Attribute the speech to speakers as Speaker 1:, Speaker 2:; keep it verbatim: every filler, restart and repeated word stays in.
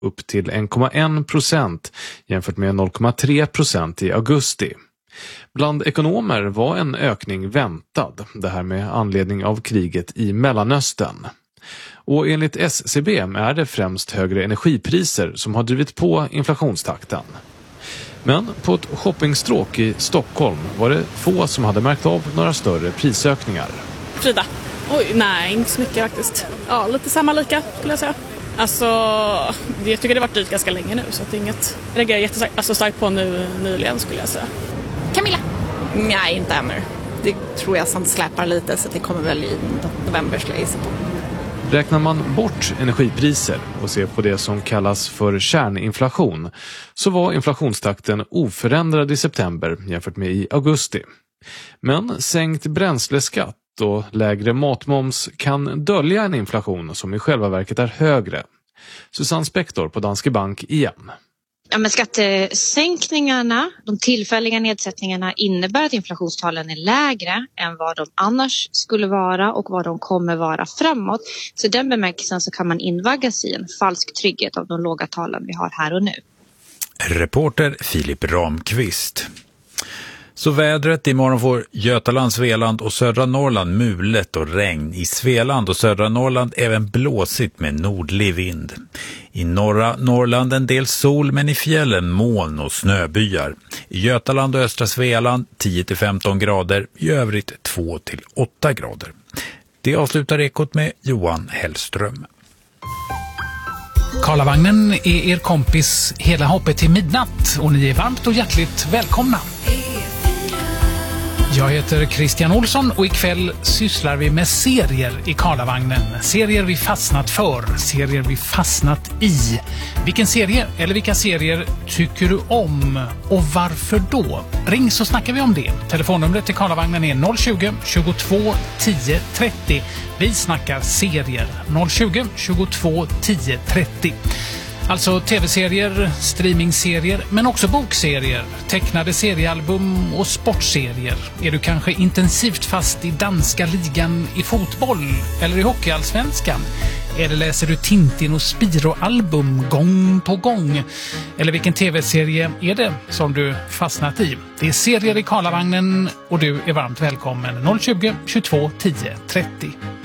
Speaker 1: upp till en komma en procent jämfört med noll komma tre procent i augusti. Bland ekonomer var en ökning väntad, det här med anledning av kriget i Mellanöstern. Och enligt S C B är det främst högre energipriser som har drivit på inflationstakten. Men på ett shoppingstråk i Stockholm var det få som hade märkt av några större prisökningar.
Speaker 2: Frida? Oj, nej, inte så mycket faktiskt. Ja, lite samma lika skulle jag säga. Alltså, jag tycker det har varit dyrt ganska länge nu så att det är inget jag reagerar jättestarkt alltså, starkt på nu nyligen skulle jag säga.
Speaker 3: Camilla? Nej, inte ännu. Det tror jag samt släpar lite så det kommer väl i november skulle jag gissa på.
Speaker 1: Räknar man bort energipriser och ser på det som kallas för kärninflation så var inflationstakten oförändrad i september jämfört med i augusti. Men sänkt bränsleskatt och lägre matmoms kan dölja en inflation som i själva verket är högre. Susanne Spektor på Danske Bank igen.
Speaker 4: Ja, men skattesänkningarna, de tillfälliga nedsättningarna innebär att inflationstalen är lägre än vad de annars skulle vara och vad de kommer vara framåt. Så i den bemärkelsen så kan man invaggas i en falsk trygghet av de låga talen vi har här och nu.
Speaker 5: Reporter Filip Ramqvist. Så vädret, imorgon får Götaland, Svealand och södra Norrland mulet och regn. I Svealand och södra Norrland även blåsigt med nordlig vind. I norra Norrland en del sol men i fjällen moln och snöbyar. I Götaland och östra Svealand tio till femton grader, i övrigt två till åtta grader. Det avslutar Ekot med Johan Hellström.
Speaker 6: Karlavagnen är er kompis hela hoppet till midnatt och ni är varmt och hjärtligt välkomna. Jag heter Christian Olsson och ikväll sysslar vi med serier i Karlavagnen. Serier vi fastnat för, serier vi fastnat i. Vilken serie eller vilka serier tycker du om och varför då? Ring så snackar vi om det. Telefonnumret till Karlavagnen är noll tjugo, tjugotvå, tio, trettio. Vi snackar serier noll tjugo, tjugotvå, tio, trettio. Alltså tv-serier, streamingserier, men också bokserier, tecknade seriealbum och sportserier. Är du kanske intensivt fast i danska ligan i fotboll eller i hockeyallsvenskan? Eller läser du Tintin och Spiro-album gång på gång? Eller vilken tv-serie är det som du fastnat i? Det är serier i Karlavagnen och du är varmt välkommen noll tjugo, tjugotvå, tio, trettio.